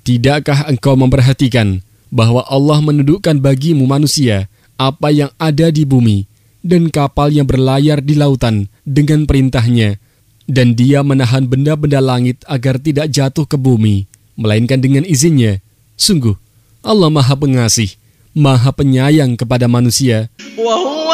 Tidakkah engkau memperhatikan bahwa Allah menundukkan bagimu manusia apa yang ada di bumi dan kapal yang berlayar di lautan dengan perintahnya, dan Dia menahan benda-benda langit agar tidak jatuh ke bumi, melainkan dengan izinnya. Sungguh, Allah Maha Pengasih, Maha Penyayang kepada manusia.